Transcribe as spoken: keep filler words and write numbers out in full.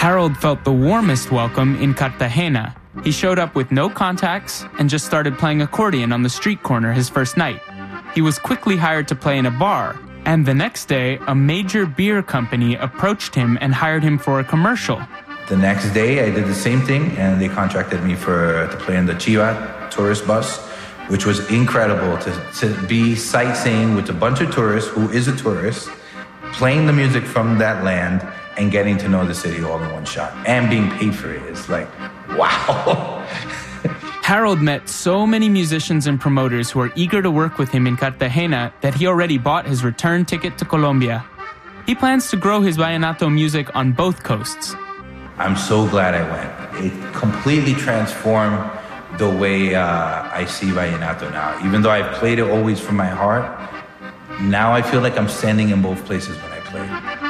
Harold felt the warmest welcome in Cartagena. He showed up with no contacts and just started playing accordion on the street corner his first night. He was quickly hired to play in a bar, and the next day, a major beer company approached him and hired him for a commercial. The next day, I did the same thing, and they contracted me for to play in the Chiva tourist bus, which was incredible to, to be sightseeing with a bunch of tourists, who is a tourist, playing the music from that land and getting to know the city all in one shot, and being paid for it. It's like, wow. Harold met so many musicians and promoters who are eager to work with him in Cartagena that he already bought his return ticket to Colombia. He plans to grow his vallenato music on both coasts. I'm so glad I went. It completely transformed the way uh, I see vallenato now. Even though I've played it always from my heart, now I feel like I'm standing in both places.